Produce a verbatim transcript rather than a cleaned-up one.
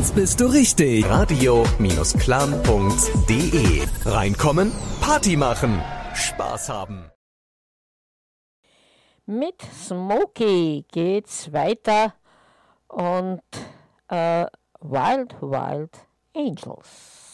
uns bist du richtig. Radio-Clan Punkt de. Reinkommen, Party machen, Spaß haben. Mit Smokey geht's weiter und äh, Wild Wild Angels.